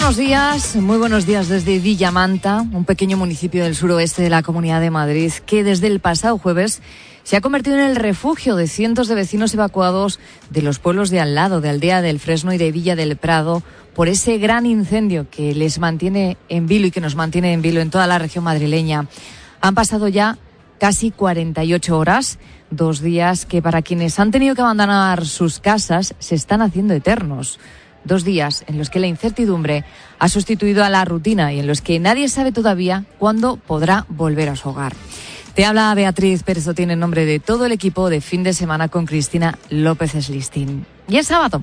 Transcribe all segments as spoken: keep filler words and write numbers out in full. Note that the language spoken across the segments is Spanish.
buenos días, muy buenos días desde Villamanta, un pequeño municipio del suroeste de la Comunidad de Madrid, que desde el pasado jueves se ha convertido en el refugio de cientos de vecinos evacuados de los pueblos de al lado, de Aldea del Fresno y de Villa del Prado, por ese gran incendio que les mantiene en vilo y que nos mantiene en vilo en toda la región madrileña. Han pasado ya casi cuarenta y ocho horas, dos días que para quienes han tenido que abandonar sus casas se están haciendo eternos. Dos días en los que la incertidumbre ha sustituido a la rutina y en los que nadie sabe todavía cuándo podrá volver a su hogar. Te habla Beatriz Pérez Otín en nombre de todo el equipo de Fin de Semana con Cristina López Slistin. Y es sábado,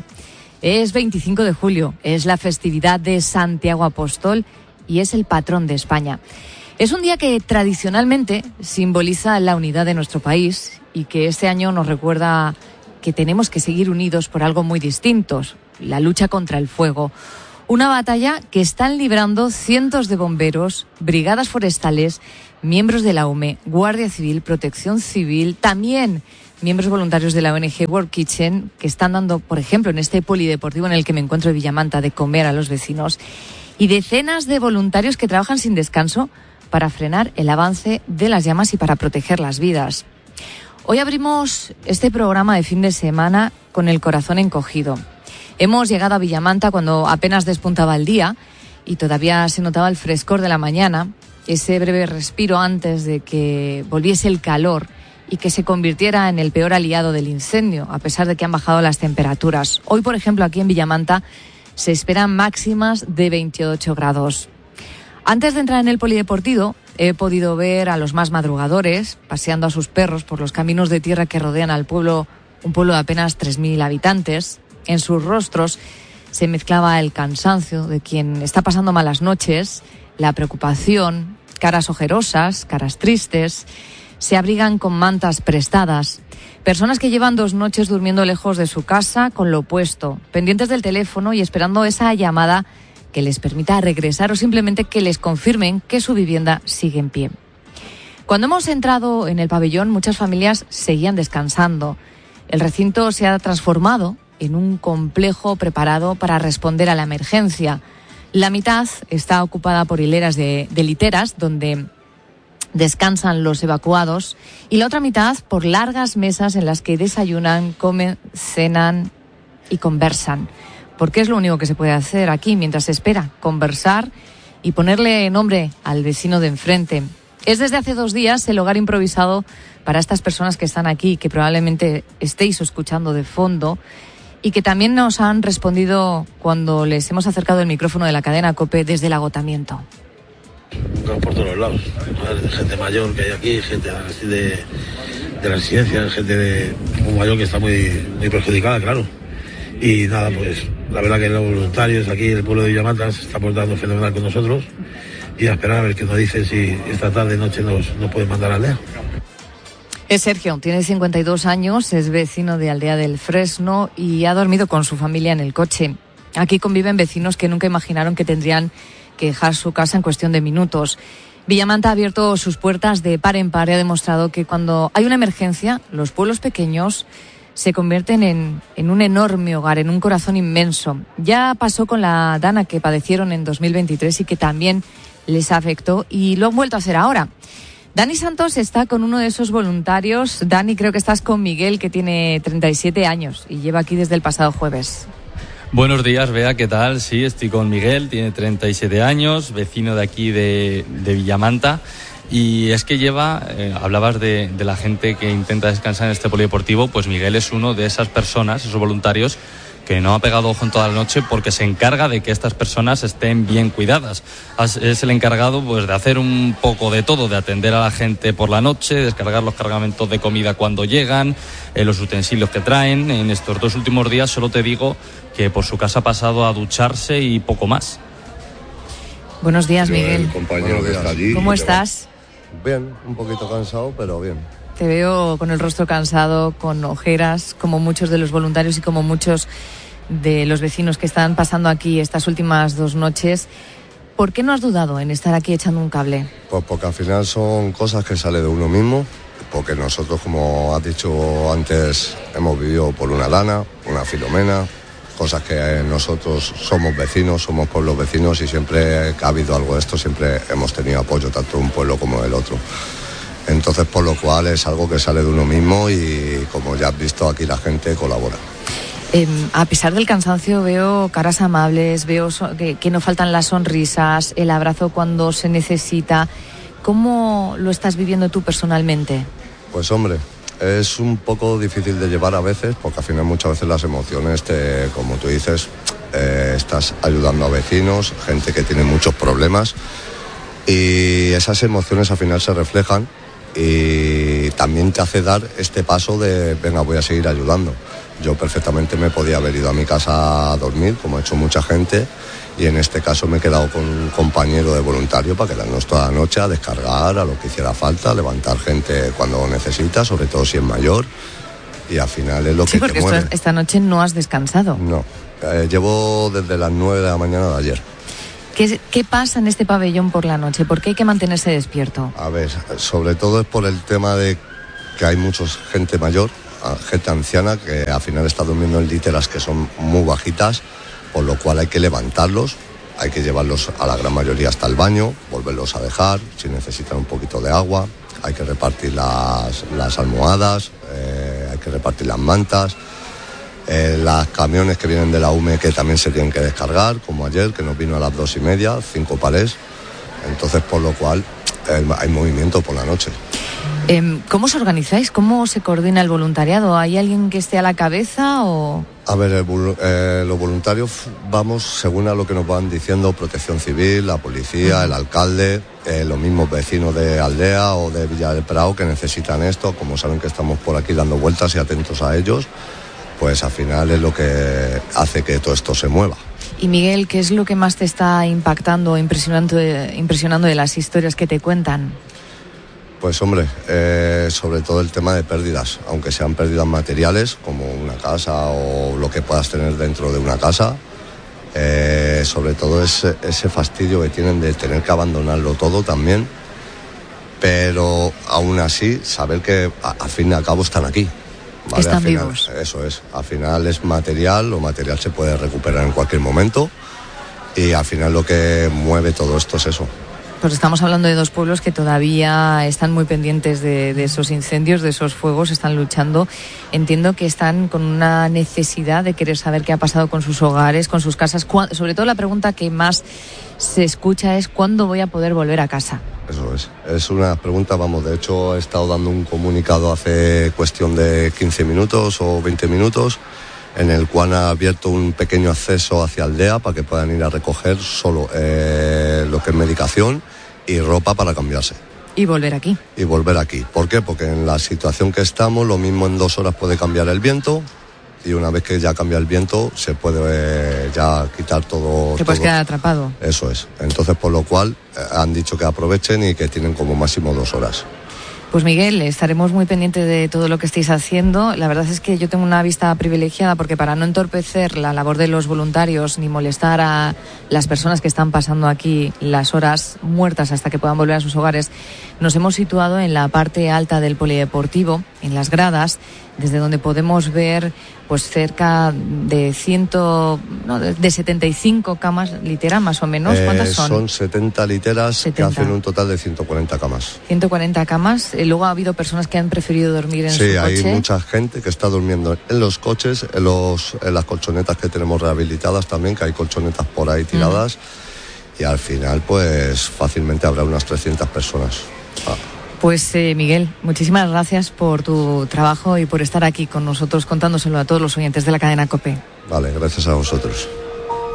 es veinticinco de julio, es la festividad de Santiago Apóstol y es el patrón de España. Es un día que tradicionalmente simboliza la unidad de nuestro país y que este año nos recuerda que tenemos que seguir unidos por algo muy distinto, la lucha contra el fuego. Una batalla que están librando cientos de bomberos, brigadas forestales, miembros de la U M E, Guardia Civil, Protección Civil, también miembros voluntarios de la O N G World Kitchen, que están dando, por ejemplo, en este polideportivo en el que me encuentro de Villamanta, de comer a los vecinos, y decenas de voluntarios que trabajan sin descanso para frenar el avance de las llamas y para proteger las vidas. Hoy abrimos este programa de fin de semana con el corazón encogido. Hemos llegado a Villamanta cuando apenas despuntaba el día y todavía se notaba el frescor de la mañana, ese breve respiro antes de que volviese el calor y que se convirtiera en el peor aliado del incendio, a pesar de que han bajado las temperaturas. Hoy, por ejemplo, aquí en Villamanta se esperan máximas de veintiocho grados. Antes de entrar en el polideportivo, he podido ver a los más madrugadores paseando a sus perros por los caminos de tierra que rodean al pueblo, un pueblo de apenas tres mil habitantes. En sus rostros se mezclaba el cansancio de quien está pasando malas noches, la preocupación, caras ojerosas, caras tristes. Se abrigan con mantas prestadas. Personas que llevan dos noches durmiendo lejos de su casa con lo opuesto, pendientes del teléfono y esperando esa llamada que les permita regresar o simplemente que les confirmen que su vivienda sigue en pie. Cuando hemos entrado en el pabellón, muchas familias seguían descansando. El recinto se ha transformado en un complejo preparado para responder a la emergencia. La mitad está ocupada por hileras de, de literas donde descansan los evacuados y la otra mitad por largas mesas en las que desayunan, comen, cenan y conversan. Porque es lo único que se puede hacer aquí mientras se espera, conversar y ponerle nombre al vecino de enfrente. Es desde hace dos días el hogar improvisado para estas personas que están aquí, que probablemente estéis escuchando de fondo y que también nos han respondido cuando les hemos acercado el micrófono de la cadena COPE desde el agotamiento. Por todos los lados, gente mayor que hay aquí, gente así de, de la residencia, gente de, muy mayor que está muy, muy perjudicada, claro. Y nada, pues la verdad que los voluntarios aquí en el pueblo de Villamanta se están portando fenomenal con nosotros y a esperar a ver qué nos dicen si esta tarde noche nos, nos pueden mandar a Aldea. Es Sergio, tiene cincuenta y dos años, es vecino de Aldea del Fresno y ha dormido con su familia en el coche. Aquí conviven vecinos que nunca imaginaron que tendrían que dejar su casa en cuestión de minutos. Villamanta ha abierto sus puertas de par en par y ha demostrado que cuando hay una emergencia, los pueblos pequeños se convierten en, en un enorme hogar, en un corazón inmenso. Ya pasó con la Dana que padecieron en dos mil veintitrés y que también les afectó y lo han vuelto a hacer ahora. Dani Santos está con uno de esos voluntarios. Dani, creo que estás con Miguel, que tiene treinta y siete años y lleva aquí desde el pasado jueves. Buenos días, Bea, ¿qué tal? Sí, estoy con Miguel, tiene treinta y siete años, vecino de aquí de, de Villamanta. Y es que lleva, eh, hablabas de, de la gente que intenta descansar en este polideportivo, pues Miguel es uno de esas personas, esos voluntarios, que no ha pegado ojo en toda la noche porque se encarga de que estas personas estén bien cuidadas. Es el encargado pues de hacer un poco de todo, de atender a la gente por la noche, descargar los cargamentos de comida cuando llegan, eh, los utensilios que traen. En estos dos últimos días solo te digo que por su casa ha pasado a ducharse y poco más. Buenos días, Yo, Miguel. El compañero que está allí. ¿Cómo estás? Bien, un poquito cansado, pero bien. Te veo con el rostro cansado, con ojeras, como muchos de los voluntarios y como muchos de los vecinos que están pasando aquí estas últimas dos noches. ¿Por qué no has dudado en estar aquí echando un cable? Pues porque al final son cosas que salen de uno mismo, porque nosotros, como has dicho antes, hemos vivido por una Dana, una Filomena, cosas que nosotros somos vecinos, somos pueblos vecinos y siempre que ha habido algo de esto, siempre hemos tenido apoyo, tanto de un pueblo como del otro. Entonces, por lo cual es algo que sale de uno mismo y, como ya has visto, aquí la gente colabora. Eh, a pesar del cansancio, veo caras amables, veo so- que, que no faltan las sonrisas, el abrazo cuando se necesita. ¿Cómo lo estás viviendo tú personalmente? Pues hombre, es un poco difícil de llevar a veces, porque al final muchas veces las emociones, te, como tú dices, eh, estás ayudando a vecinos, gente que tiene muchos problemas, y esas emociones al final se reflejan y también te hace dar este paso de, venga, voy a seguir ayudando. Yo perfectamente me podía haber ido a mi casa a dormir, como ha hecho mucha gente, y en este caso me he quedado con un compañero de voluntario para quedarnos toda la noche a descargar, a lo que hiciera falta, a levantar gente cuando necesita, sobre todo si es mayor, y al final es lo Sí, que porque te mueve. esto, esta noche no has descansado. No, eh, llevo desde las nueve de la mañana de ayer. ¿Qué, ¿Qué pasa en este pabellón por la noche? ¿Por qué hay que mantenerse despierto? A ver, sobre todo es por el tema de que hay mucha gente mayor, gente anciana, que al final está durmiendo en literas que son muy bajitas, por lo cual hay que levantarlos, hay que llevarlos a la gran mayoría hasta el baño, volverlos a dejar, si necesitan un poquito de agua, hay que repartir las, las almohadas, eh, hay que repartir las mantas, eh, las camiones que vienen de la U M E que también se tienen que descargar, como ayer, que nos vino a las dos y media, cinco palés, entonces por lo cual eh, hay movimiento por la noche. Eh, ¿Cómo os organizáis? ¿Cómo se coordina el voluntariado? ¿Hay alguien que esté a la cabeza o...? A ver, el, eh, los voluntarios vamos según a lo que nos van diciendo Protección Civil, la policía, el alcalde, eh, los mismos vecinos de Aldea o de Villa del Prado que necesitan esto, como saben que estamos por aquí dando vueltas y atentos a ellos, pues al final es lo que hace que todo esto se mueva. Y Miguel, ¿qué es lo que más te está impactando, impresionando, impresionando de las historias que te cuentan? Pues hombre, eh, sobre todo el tema de pérdidas, aunque sean pérdidas materiales, como una casa o lo que puedas tener dentro de una casa, eh, sobre todo ese, ese fastidio que tienen de tener que abandonarlo todo también, pero aún así saber que a, al fin y al cabo están aquí. ¿Vale? Están al final, vivos. Eso es, al final es material, lo material se puede recuperar en cualquier momento y al final lo que mueve todo esto es eso. Pues estamos hablando de dos pueblos que todavía están muy pendientes de, de esos incendios, de esos fuegos, están luchando. Entiendo que están con una necesidad de querer saber qué ha pasado con sus hogares, con sus casas. Sobre todo la pregunta que más se escucha es ¿cuándo voy a poder volver a casa? Eso es, es una pregunta, vamos, de hecho he estado dando un comunicado hace cuestión de quince minutos o veinte minutos en el cual ha abierto un pequeño acceso hacia Aldea para que puedan ir a recoger solo eh, lo que es medicación y ropa para cambiarse. Y volver aquí. Y volver aquí. ¿Por qué? Porque en la situación que estamos, lo mismo en dos horas puede cambiar el viento y una vez que ya cambia el viento se puede eh, ya quitar todo. Te puedes todo. quedar atrapado. Eso es. Entonces, por lo cual, eh, han dicho que aprovechen y que tienen como máximo dos horas. Pues Miguel, estaremos muy pendientes de todo lo que estéis haciendo. La verdad es que yo tengo una vista privilegiada porque para no entorpecer la labor de los voluntarios ni molestar a las personas que están pasando aquí las horas muertas hasta que puedan volver a sus hogares, nos hemos situado en la parte alta del polideportivo, en las gradas, desde donde podemos ver pues cerca de ciento, no, de setenta y cinco camas literas más o menos. ¿Cuántas Eh, son? Son setenta literas setenta. que hacen un total de ciento cuarenta camas. ciento cuarenta camas. Eh, luego ha habido personas que han preferido dormir en Sí, su coche. hay mucha gente que está durmiendo en los coches, en, los, en las colchonetas que tenemos rehabilitadas también, que hay colchonetas por ahí tiradas. Mm. Y al final, pues fácilmente habrá unas trescientas personas. Ah. Pues eh, Miguel, muchísimas gracias por tu trabajo y por estar aquí con nosotros contándoselo a todos los oyentes de la cadena COPE. Vale, gracias a vosotros.